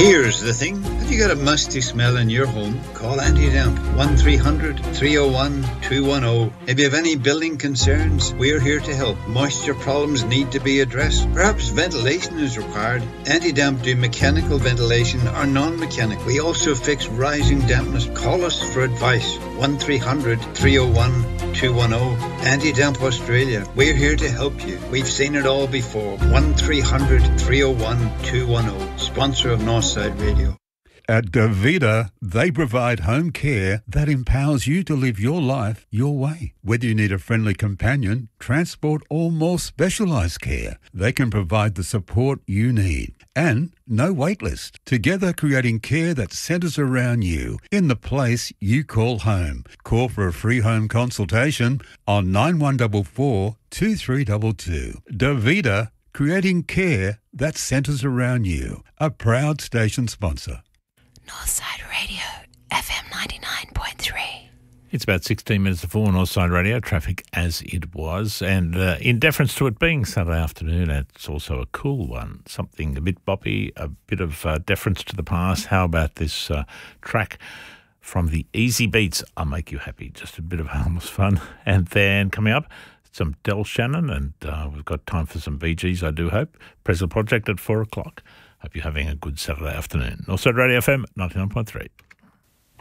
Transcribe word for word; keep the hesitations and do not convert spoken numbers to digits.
Here's the thing. Have you got a musty smell in your home? Call Anti-Damp. one three hundred, three oh one, two one oh. If you have any building concerns, we're here to help. Moisture problems need to be addressed. Perhaps ventilation is required. Anti-Damp do mechanical ventilation or non-mechanical. We also fix rising dampness. Call us for advice. one three hundred, three oh one, two one oh. Anti-Damp Australia. We're here to help you. We've seen it all before. one three hundred, three oh one, two one oh. Sponsor of Northside Radio. At Davida, they provide home care that empowers you to live your life your way. Whether you need a friendly companion, transport or more specialised care, they can provide the support you need. And no wait list. Together creating care that centres around you in the place you call home. Call for a free home consultation on nine one four four, two three two two. Davida, creating care that centres around you. A proud station sponsor. Northside Radio, F M ninety-nine point three. It's about sixteen minutes to four, Northside Radio, traffic as it was. And uh, in deference to it being Saturday afternoon, it's also a cool one, something a bit boppy, a bit of uh, deference to the past. How about this uh, track from the Easy Beats, I'll Make You Happy, just a bit of harmless fun. And then coming up, some Del Shannon, and uh, we've got time for some Bee Gees, I do hope. Present Project at four o'clock. Hope you're having a good Saturday afternoon. Northside Radio F M ninety-nine point three.